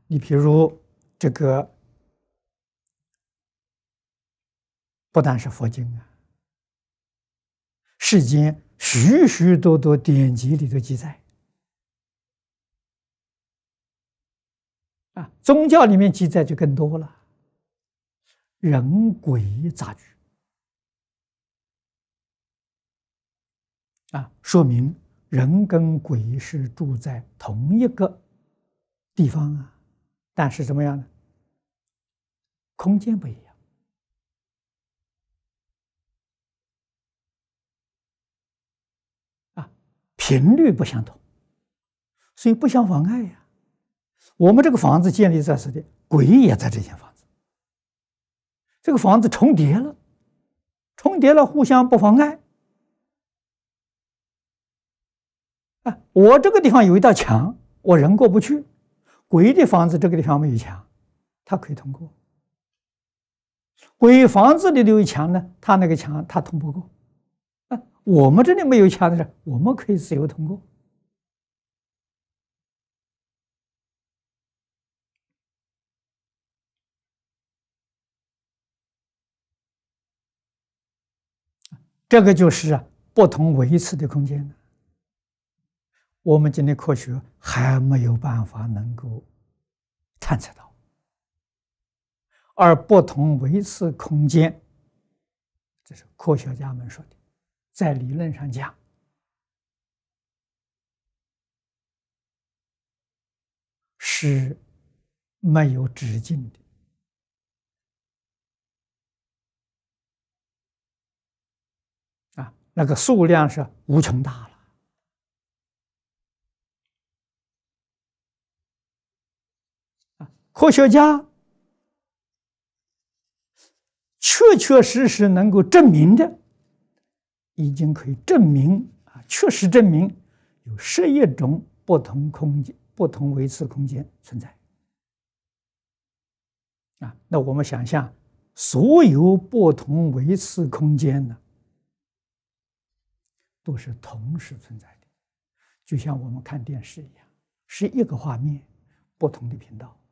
你比如这个，不但是佛经啊，世间许许多多典籍里头记载啊，宗教里面记载就更多了，人鬼杂居啊，说明人跟鬼是住在同一个地方啊，但是怎么样呢？空间不一样啊，频率不相同，所以不相妨碍呀。我们这个房子建立在此地，鬼也在这间房子，这个房子重叠了，互相不妨碍啊。我这个地方有一道墙，我人过不去，鬼的房子这个地方没有墙，它可以通过。鬼房子里有墙呢，它那个墙它通不过啊。我们这里没有墙的时候，我们可以自由通过。这个就是不同维次的空间。我们今天科学还没有办法能够探测到，而不同维次空间，这是科学家们说的，在理论上讲，是没有止境的啊，那个数量是无穷大了啊。科学家确确实实能够证明的，已经可以证明啊，确实证明有11种不同空间、不同维次空间存在啊。那我们想象，所有不同维次空间呢，都是同时存在的，就像我们看电视一样，是一个画面，不同的频道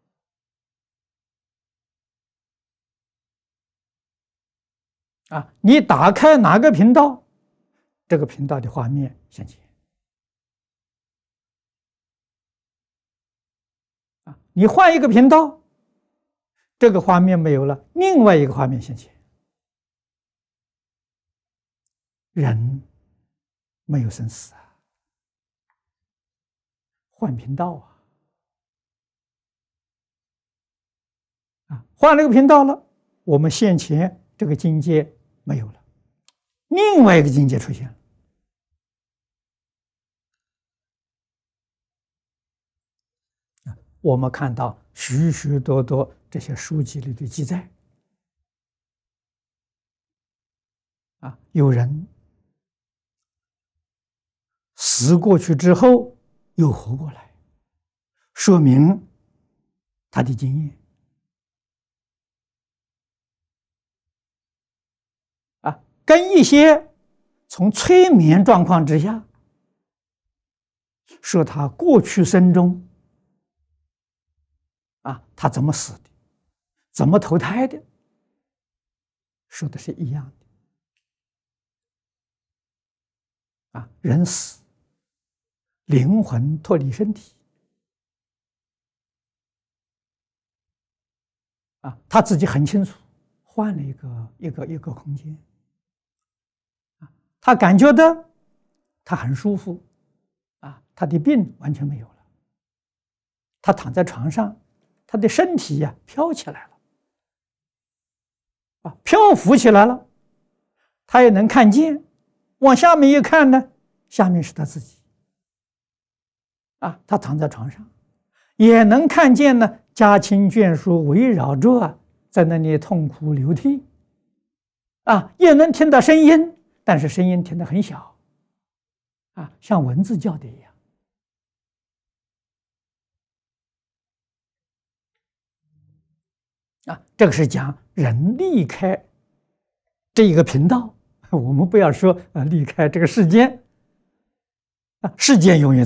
啊。你打开哪个频道，这个频道的画面现前啊。你换一个频道，这个画面没有了，另外一个画面现前。人没有生死啊，换频道啊，换了个频道了，我们现前这个境界没有了，另外一个境界出现了啊。我们看到许许多多这些书籍里的记载啊，有人死过去之后又活过来，说明他的经验啊，跟一些从催眠状况之下说他过去生中啊，他怎么死的，怎么投胎的，说的是一样的啊。人死，灵魂脱离身体啊，他自己很清楚，换了一个空间啊，他感觉到他很舒服啊，他的病完全没有了，他躺在床上，他的身体呀飘起来了啊，漂浮起来了，他也能看见，往下面一看呢，下面是他自己啊，他躺在床上，也能看见呢，家亲眷属围绕着在那里痛哭流涕啊，也能听到声音，但是声音听得很小啊，像蚊子叫的一样啊。这个是讲人离开这一个频道，我们不要说离开这个世间啊，世间永远